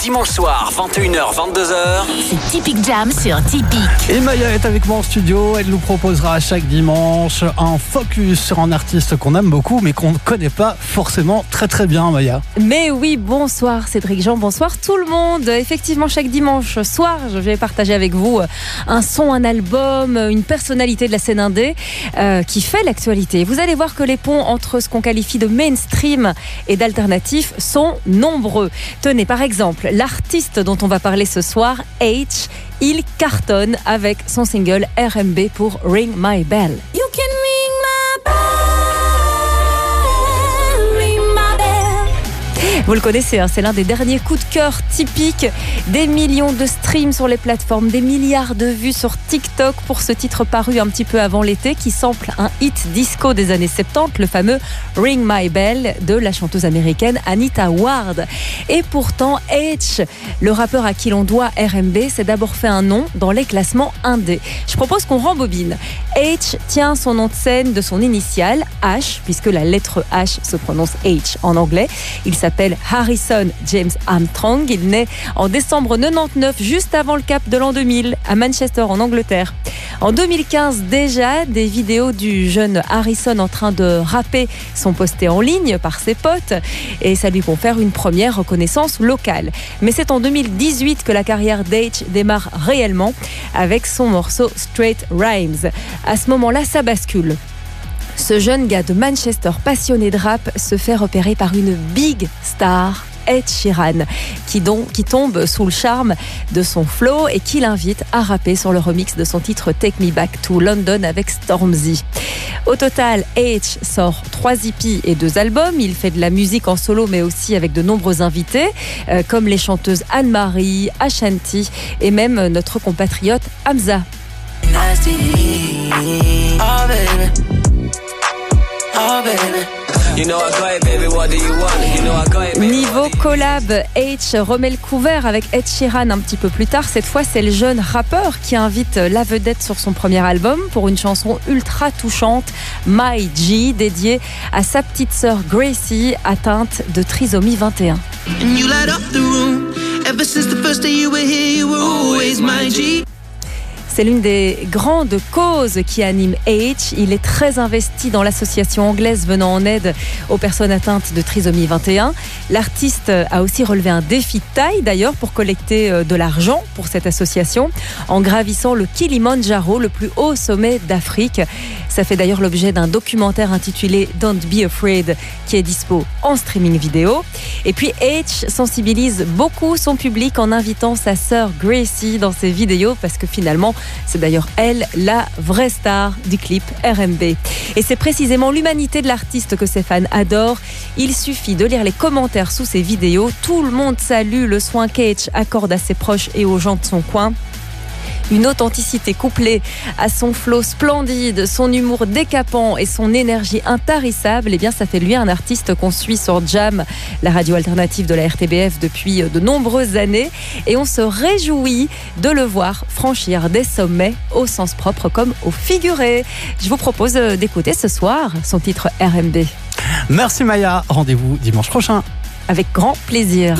dimanche soir, 21h, 22h. C'est Typique Jam sur Typique. Et Maya est avec moi en studio. Elle nous proposera chaque dimanche un focus sur un artiste qu'on aime beaucoup, mais qu'on ne connaît pas forcément très très bien, Maya. Mais oui, bonsoir Cédric Jean, bonsoir tout le monde. Effectivement, chaque dimanche soir, je vais partager avec vous un son, un album, une personnalité de la scène indé qui fait l'actualité. Vous allez voir que les ponts entre ce qu'on qualifie de mainstream et d'alternatif sont nombreux. Tenez, par exemple, l'artiste dont on va parler ce soir, H, il cartonne avec son single R&B pour Ring My Bell. You can ring my bell, ring my bell. Vous le connaissez, hein, c'est l'un des derniers coups de cœur typiques. Des millions de streams sur les plateformes, des milliards de vues sur TikTok pour ce titre paru un petit peu avant l'été qui sample un hit disco des années 70, le fameux Ring My Bell de la chanteuse américaine Anita Ward. Et pourtant, H, le rappeur à qui l'on doit R&B, s'est d'abord fait un nom dans les classements indés. Je propose qu'on rembobine. H tient son nom de scène de son initiale, H, puisque la lettre H se prononce H en anglais. Il s'appelle Harrison James Armstrong. Il naît en décembre 99, juste avant le cap de l'an 2000, à Manchester, en Angleterre. En 2015, déjà, des vidéos du jeune Harrison en train de rapper sont postées en ligne par ses potes et ça lui confère une première reconnaissance locale. Mais c'est en 2018 que la carrière d'H démarre réellement avec son morceau Straight Rhymes. À ce moment-là, ça bascule. Ce jeune gars de Manchester passionné de rap se fait repérer par une big star, Ed Sheeran, qui tombe sous le charme de son flow et qui l'invite à rapper sur le remix de son titre Take Me Back to London avec Stormzy. Au total, H sort 3 EP et 2 albums. Il fait de la musique en solo mais aussi avec de nombreux invités comme les chanteuses Anne-Marie, Ashanti et même notre compatriote Hamza. Niveau collab, H remet le couvert avec Ed Sheeran un petit peu plus tard. Cette fois, c'est le jeune rappeur qui invite la vedette sur son premier album pour une chanson ultra touchante, My G, dédiée à sa petite sœur Gracie, atteinte de trisomie 21. C'est l'une des grandes causes qui anime H. Il est très investi dans l'association anglaise venant en aide aux personnes atteintes de trisomie 21. L'artiste a aussi relevé un défi de taille d'ailleurs pour collecter de l'argent pour cette association en gravissant le Kilimandjaro, le plus haut sommet d'Afrique. Ça fait d'ailleurs l'objet d'un documentaire intitulé Don't Be Afraid qui est dispo en streaming vidéo. Et puis H sensibilise beaucoup son public en invitant sa sœur Gracie dans ses vidéos parce que finalement c'est d'ailleurs elle, la vraie star du clip R&B. Et c'est précisément l'humanité de l'artiste que ses fans adorent. Il suffit de lire les commentaires sous ses vidéos. Tout le monde salue le soin qu'H accorde à ses proches et aux gens de son coin. Une authenticité couplée à son flow splendide, son humour décapant et son énergie intarissable, eh bien ça fait de lui un artiste qu'on suit sur Jam, la radio alternative de la RTBF depuis de nombreuses années. Et on se réjouit de le voir franchir des sommets au sens propre comme au figuré. Je vous propose d'écouter ce soir son titre R&B. Merci Maya, rendez-vous dimanche prochain. Avec grand plaisir.